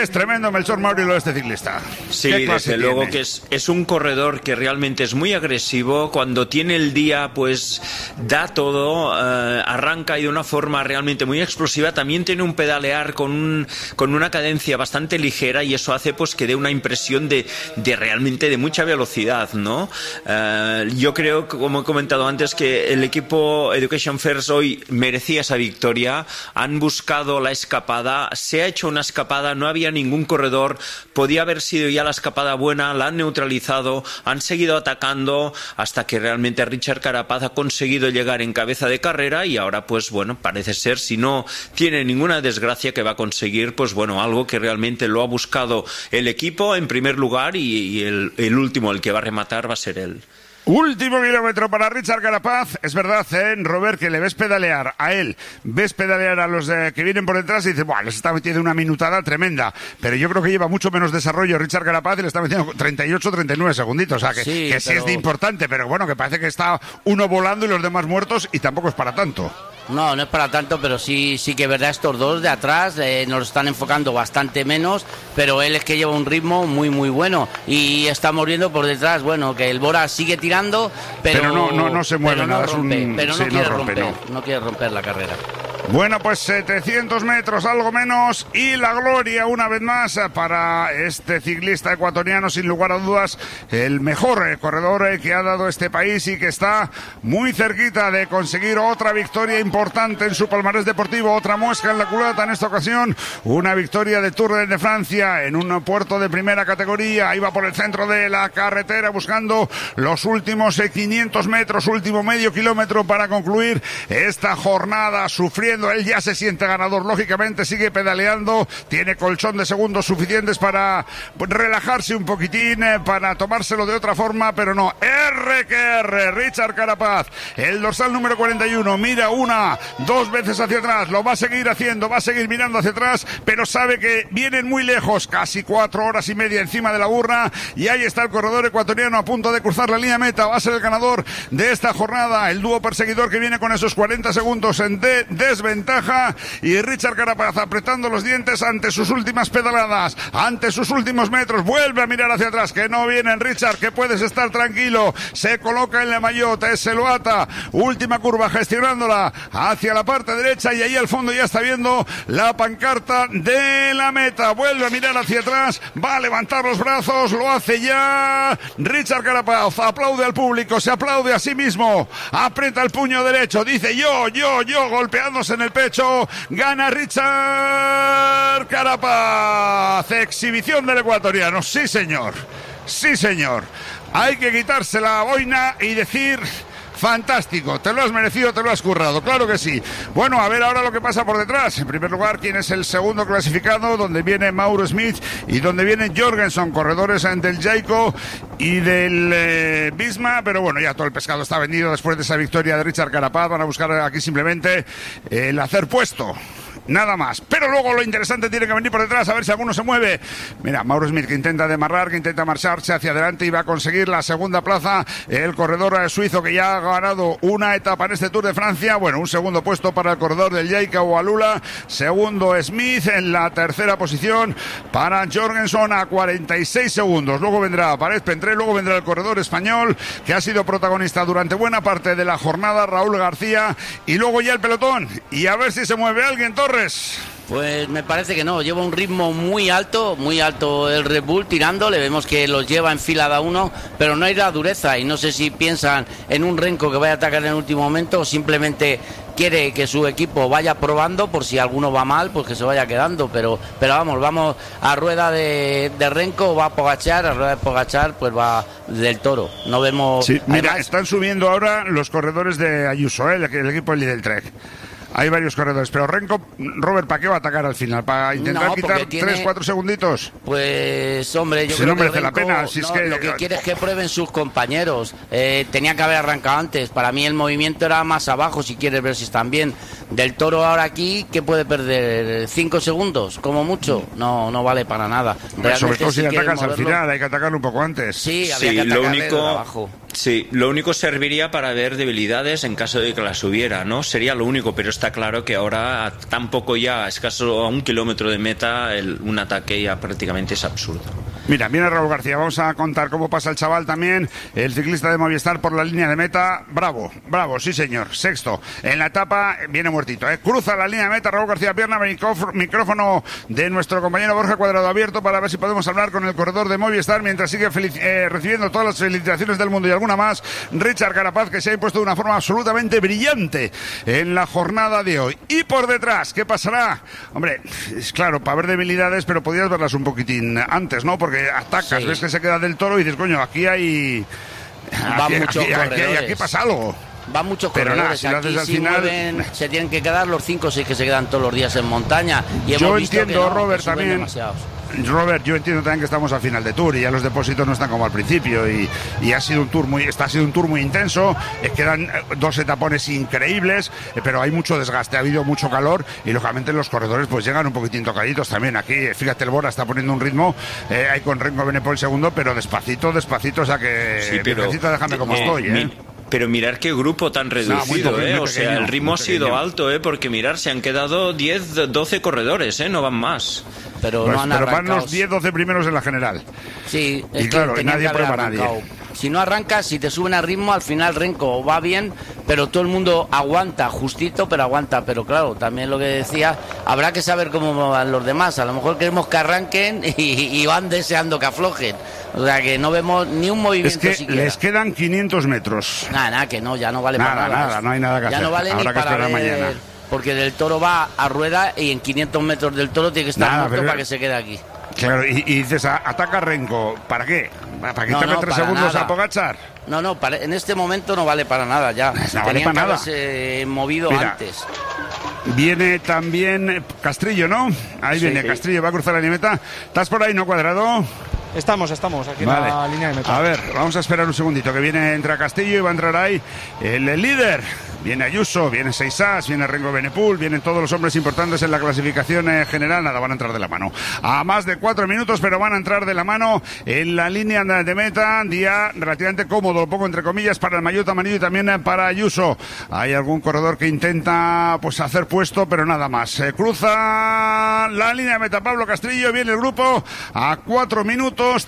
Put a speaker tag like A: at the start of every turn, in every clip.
A: Es tremendo, Melchor Mauri, lo de este ciclista.
B: Sí, desde luego que es un corredor que realmente es muy agresivo. Cuando tiene el día, pues da todo, arranca y de una forma realmente muy explosiva. También tiene un pedalear con una cadencia bastante ligera, y eso hace pues que dé una impresión de realmente de mucha velocidad, ¿no? Yo creo, como he comentado antes, que el equipo Education First hoy merecía esa victoria. Han buscado la escapada, se ha hecho una escapada, no había ningún corredor, podía haber sido ya la escapada buena, la han neutralizado, han seguido atacando hasta que realmente Richard Carapaz ha conseguido llegar en cabeza de carrera, y ahora pues bueno, parece ser, si no tiene ninguna desgracia, que va a conseguir pues bueno, algo que realmente lo ha buscado el equipo en primer lugar, y el último, el que va a rematar, va a ser él.
A: Último kilómetro para Richard Carapaz. Es verdad, Robert, que le ves pedalear a él, ves pedalear a los que vienen por detrás y dices, ¡buah! Les está metiendo una minutada tremenda. Pero yo creo que lleva mucho menos desarrollo Richard Carapaz y le está metiendo 38, 39 segunditos. O sea, que sí es de importante, pero bueno, que parece que está uno volando y los demás muertos, y tampoco es para tanto.
C: No es para tanto, pero sí que es verdad, estos dos de atrás nos están enfocando bastante menos, pero él es que lleva un ritmo muy muy bueno, y estamos viendo por detrás, bueno, que el Bora sigue tirando, pero
A: no se mueve nada,
C: no quiere romper la carrera.
A: Bueno, pues 700 metros, algo menos, y la gloria una vez más para este ciclista ecuatoriano, sin lugar a dudas, el mejor corredor que ha dado este país, y que está muy cerquita de conseguir otra victoria importante en su palmarés deportivo, otra muesca en la culata en esta ocasión, una victoria de Tour de Francia en un puerto de primera categoría. Iba por el centro de la carretera buscando los últimos 500 metros, último medio kilómetro para concluir esta jornada, sufriendo. Él ya se siente ganador, lógicamente sigue pedaleando, tiene colchón de segundos suficientes para relajarse un poquitín, para tomárselo de otra forma, pero no. Richard Carapaz, el dorsal número 41, mira dos veces hacia atrás, lo va a seguir haciendo, va a seguir mirando hacia atrás, pero sabe que vienen muy lejos, casi 4 horas y media encima de la burra, y ahí está el corredor ecuatoriano a punto de cruzar la línea meta. Va a ser el ganador de esta jornada, el dúo perseguidor que viene con esos 40 segundos en desventaja, y Richard Carapaz apretando los dientes ante sus últimas pedaladas, ante sus últimos metros. Vuelve a mirar hacia atrás, que no vienen, Richard, que puedes estar tranquilo. Se coloca en la maillot, se lo ata, última curva gestionándola hacia la parte derecha, y ahí al fondo ya está viendo la pancarta de la meta. Vuelve a mirar hacia atrás, va a levantar los brazos, lo hace ya Richard Carapaz, aplaude al público, se aplaude a sí mismo, aprieta el puño derecho, dice yo, golpeándose en el pecho. Gana Richard Carapaz, exhibición del ecuatoriano. Sí señor, hay que quitarse la boina y decir: fantástico, te lo has merecido, te lo has currado, claro que sí. Bueno, a ver ahora lo que pasa por detrás. En primer lugar, quién es el segundo clasificado, donde viene Mauro Smith y donde viene Jorgensen, corredores del Jayco y del Visma, pero bueno, ya todo el pescado está vendido después de esa victoria de Richard Carapaz. Van a buscar aquí simplemente el hacer puesto, nada más. Pero luego lo interesante tiene que venir por detrás, a ver si alguno se mueve. Mira, Mauro Smith, que intenta demarrar, que intenta marcharse hacia adelante, y va a conseguir la segunda plaza el corredor suizo, que ya ha ganado una etapa en este Tour de Francia. Bueno, un segundo puesto para el corredor del Jayco Alula, segundo Smith, en la tercera posición para Jorgensen a 46 segundos. Luego vendrá Párez Pentré, luego vendrá el corredor español, que ha sido protagonista durante buena parte de la jornada, Raúl García, y luego ya el pelotón, y a ver si se mueve alguien. Torres.
C: Pues me parece que no, lleva un ritmo muy alto el Red Bull tirando, le vemos que los lleva en fila de uno, pero no hay la dureza, y no sé si piensan en un Renko que vaya a atacar en el último momento, o simplemente quiere que su equipo vaya probando por si alguno va mal, pues que se vaya quedando, pero vamos a rueda de Renko va Pogačar, a rueda de Pogačar pues va del Toro, no vemos.
A: Sí, mira, están subiendo ahora los corredores de Ayuso, el equipo del Trek. Hay varios corredores, pero Renko, Robert, ¿para qué va a atacar al final? ¿Para intentar quitar 3-4 segunditos?
C: Pues, hombre, yo
A: si
C: creo
A: no merece
C: que
A: la pena. Si
C: no,
A: es que
C: lo que quiere es que prueben sus compañeros. Tenía que haber arrancado antes. Para mí el movimiento era más abajo, si quieres ver si están bien. Del Toro ahora aquí, ¿qué puede perder? 5 segundos, como mucho. No vale para nada.
A: Sobre todo si atacas al final, hay que atacarlo un poco antes.
C: Sí, había que atacarle de abajo.
B: Sí, lo único serviría para ver debilidades en caso de que las hubiera, ¿no? Sería lo único, pero está claro que ahora tampoco ya, escaso a 1 kilómetro de meta, un ataque ya prácticamente es absurdo.
A: Mira, viene Raúl García, vamos a contar cómo pasa el chaval también, el ciclista de Movistar por la línea de meta. Bravo, sí señor, sexto. En la etapa viene muertito, cruza la línea de meta Raúl García Pierna, micrófono de nuestro compañero Borja Cuadrado abierto para ver si podemos hablar con el corredor de Movistar mientras sigue recibiendo todas las felicitaciones del mundo y alguna más, Richard Carapaz, que se ha impuesto de una forma absolutamente brillante en la jornada de hoy. Y por detrás, ¿qué pasará? Hombre, es claro, para ver debilidades, pero podrías verlas un poquitín antes, ¿no? Porque atacas, ves que se queda del Toro y dices, coño, aquí hay... Aquí pasa algo.
C: Van muchos
A: pero
C: corredores.
A: nada, si lo haces al final...
C: se tienen que quedar los 5 o 6 que se quedan todos los días en montaña. Y
A: yo entiendo, Robert, también...
C: demasiados.
A: Robert, yo entiendo también que estamos al final de Tour y ya los depósitos no están como al principio y ha sido un Tour muy intenso, quedan 2 etapones increíbles, pero hay mucho desgaste, ha habido mucho calor y lógicamente los corredores pues llegan un poquitín tocaditos también. Aquí, fíjate, el Bora está poniendo un ritmo, hay con Renko Benepol segundo, pero despacito, o sea que
B: sí, pero
A: déjame como estoy,
B: Pero mirar qué grupo tan reducido,
A: muy
B: o sea, el ritmo ha sido alto, porque mirar, se han quedado 10, 12 corredores, no van más.
C: Pero
A: pues,
C: no han
A: pero
C: arrancado.
A: Van los 10, 12 primeros en la general.
C: Sí,
A: y claro, y nadie prueba a nadie.
C: Si no arrancas, si te suben a ritmo, al final Renko va bien, pero todo el mundo aguanta, justito, pero aguanta. Pero claro, también lo que decía, habrá que saber cómo van los demás. A lo mejor queremos que arranquen y van deseando que aflojen. O sea, que no vemos ni un movimiento
A: siquiera.
C: siquiera.
A: Les quedan 500 metros.
C: Nada, que no, ya no vale para nada.
A: Nada, no hay nada que hacer.
C: Ya no vale
A: Habrá
C: ni para ver,
A: mañana.
C: Porque del Toro va a rueda y en 500 metros del Toro tiene que estar muerto para que se quede aquí.
A: Claro, y dices, ataca Renko, ¿para qué? ¿Para quitarle 3 segundos a Pogačar?
C: No, en este momento no vale para nada ya.
A: No vale para nada.
C: Movido antes.
A: Viene también Castrillo, ¿no? Ahí viene Castrillo, va a cruzar la línea de meta. ¿Estás por ahí, no, Cuadrado?
D: Estamos aquí en la línea de meta.
A: A ver, vamos a esperar un segundito, que entra Castillo y va a entrar ahí el líder. Viene Ayuso, viene Seisás, viene Renko Benepul, vienen todos los hombres importantes en la clasificación general. Nada, van a entrar de la mano. A más de 4 minutos, pero van a entrar de la mano en la línea de meta. Día relativamente cómodo, lo pongo entre comillas, para el maillot amarillo y también para Ayuso. Hay algún corredor que intenta hacer puesto, pero nada más. Cruza la línea de meta Pablo Castrillo, viene el grupo a 4 minutos,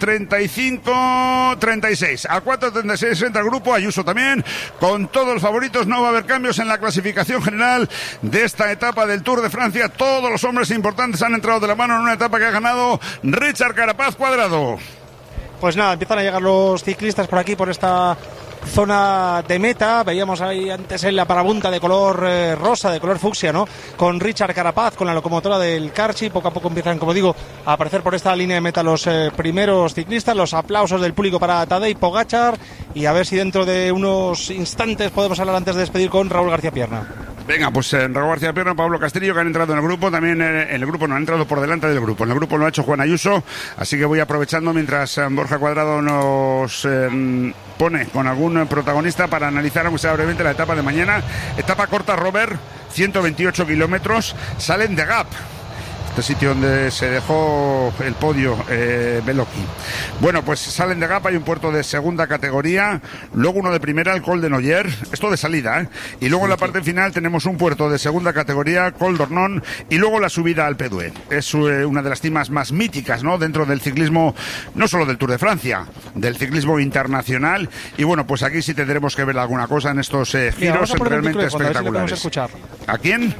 A: 35, 36. A 4.36 entra el grupo, Ayuso también, con todos los favoritos. No va a haber cambios en la clasificación general de esta etapa del Tour de Francia. Todos los hombres importantes han entrado de la mano en una etapa que ha ganado Richard Carapaz. Cuadrado.
D: Pues nada, empiezan a llegar los ciclistas por aquí, por esta zona de meta. Veíamos ahí antes en la parabunta de color rosa, de color fucsia, ¿no? Con Richard Carapaz, con la locomotora del Carchi. Poco a poco empiezan, como digo, a aparecer por esta línea de meta los primeros ciclistas. Los aplausos del público para Tadej Pogačar. Y a ver si dentro de unos instantes podemos hablar antes de despedir con Raúl García Pierna.
A: Venga, pues Raúl García Pierna, Pablo Castillo, que han entrado en el grupo. También en el grupo no han entrado por delante del grupo. En el grupo lo ha hecho Juan Ayuso. Así que voy aprovechando mientras Borja Cuadrado nos pone con algún protagonista para analizar, aunque sea brevemente, la etapa de mañana. Etapa corta, Robert, 128 kilómetros. Salen de Gap, este sitio donde se dejó el podio Beloki. Bueno, pues salen de Gap, hay un puerto de segunda categoría, luego uno de primera, el Col de Noyer, esto de salida, y luego en la parte final tenemos un puerto de segunda categoría, Col d'Ornon, y luego la subida al Pédué. Es una de las cimas más míticas, ¿no?, dentro del ciclismo, no solo del Tour de Francia, del ciclismo internacional, y bueno, pues aquí sí tendremos que ver alguna cosa en estos giros realmente espectaculares. ¿A quién?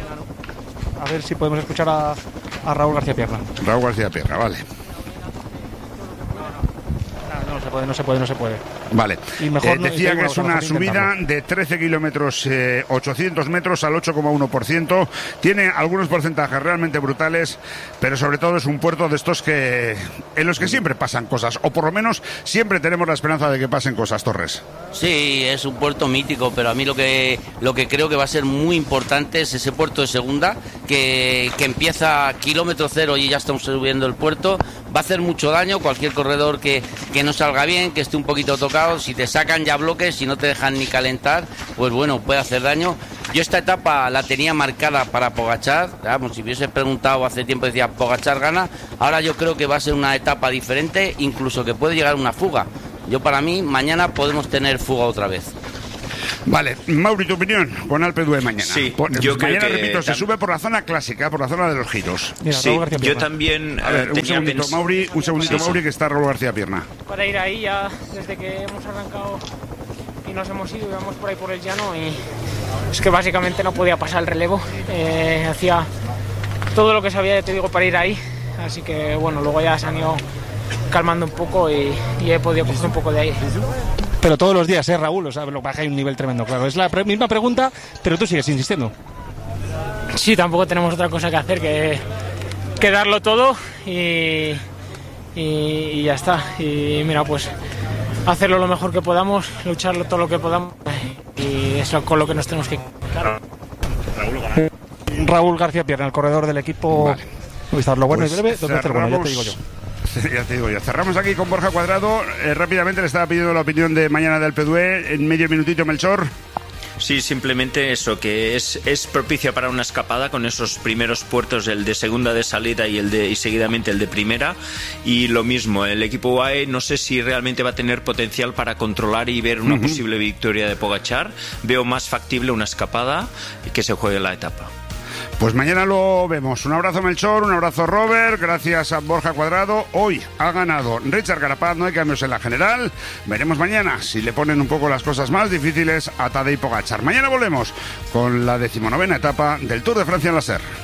D: A ver si podemos escuchar a Raúl García Pierna.
A: Raúl García Pierna, vale.
D: No se puede.
A: Vale,
D: y mejor
A: decía que es una subida de 13 kilómetros, 800 metros al 8,1%. Tiene algunos porcentajes realmente brutales, pero sobre todo es un puerto de estos en los que siempre pasan cosas, o por lo menos siempre tenemos la esperanza de que pasen cosas, Torres.
C: Sí, es un puerto mítico, pero a mí lo que creo que va a ser muy importante es ese puerto de segunda, que empieza a kilómetro cero y ya estamos subiendo el puerto. Va a hacer mucho daño cualquier corredor que no salga bien, que esté un poquito tocado. Si te sacan ya bloques, si no te dejan ni calentar, pues bueno, puede hacer daño. Yo esta etapa la tenía marcada para Pogačar, vamos, si hubiese preguntado hace tiempo decía Pogačar gana. Ahora yo creo que va a ser una etapa diferente, incluso que puede llegar una fuga, Yo para mí, mañana podemos tener fuga otra vez.
A: Vale, Mauri, tu opinión con Alpe d'Huez mañana.
B: Sí,
A: yo creo que repito, se sube por la zona clásica, por la zona de los giros.
B: Mira, sí, yo también
A: a ver, un segundito, Mauri, que está Raúl García Pierna.
E: Para ir ahí ya, desde que hemos arrancado y nos hemos ido, íbamos por ahí por el llano y es que básicamente no podía pasar el relevo. Hacía todo lo que sabía, te digo, para ir ahí. Así que bueno, luego ya se han ido calmando un poco y he podido coger un poco de aire.
D: Pero todos los días, Raúl, o sea, lo que pasa es que hay un nivel tremendo, claro. Es la misma pregunta, pero tú sigues insistiendo.
E: Sí, tampoco tenemos otra cosa que hacer que darlo todo y ya está. Y mira, pues hacerlo lo mejor que podamos, lucharlo todo lo que podamos y eso con lo que nos tenemos que... Claro.
D: Raúl García Pierna, el corredor del equipo. Vale. Movistar, lo bueno pues y breve, ¿dónde está el bueno? Ya te digo yo.
A: Ya te digo yo. Cerramos aquí con Borja Cuadrado. Rápidamente le estaba pidiendo la opinión de mañana del Alpe d'Huez. En medio minutito, Melchor.
B: Sí, simplemente eso, que es propicia para una escapada con esos primeros puertos, el de segunda de salida y seguidamente el de primera. Y lo mismo, el equipo UAE no sé si realmente va a tener potencial para controlar y ver una posible victoria de Pogačar. Veo más factible una escapada y que se juegue la etapa.
A: Pues mañana lo vemos. Un abrazo, Melchor, un abrazo, Robert. Gracias a Borja Cuadrado. Hoy ha ganado Richard Carapaz, no hay cambios en la general. Veremos mañana si le ponen un poco las cosas más difíciles a Tadej Pogačar. Mañana volvemos con la 19ª etapa del Tour de Francia en la SER.